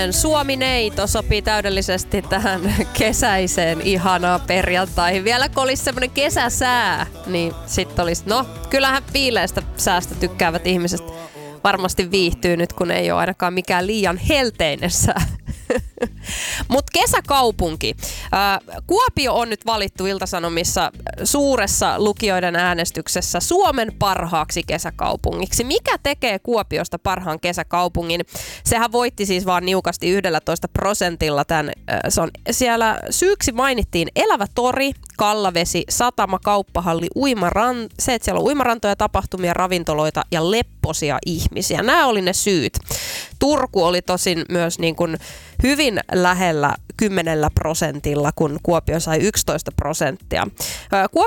Suomi-neito sopii täydellisesti tähän kesäiseen ihanaan perjantaihin. Vielä kun olisi semmoinen kesäsää, niin sitten olisi, kyllähän viileästä säästä tykkäävät ihmiset varmasti viihtyy nyt, kun ei ole ainakaan mikään liian helteinen sää. Mutta kesäkaupunki. Kuopio on nyt valittu Ilta-Sanomissa suuressa lukijoiden äänestyksessä Suomen parhaaksi kesäkaupungiksi. Mikä tekee Kuopiosta parhaan kesäkaupungin? Sehän voitti siis vaan niukasti 11%. Se on siellä syyksi mainittiin elävä tori, Kallavesi, satama, kauppahalli, se, että siellä on uimarantoja, tapahtumia, ravintoloita ja lepposia ihmisiä. Nämä oli ne syyt. Turku oli tosin myös niin kuin hyvin lähellä 10%, kun Kuopio sai 11%.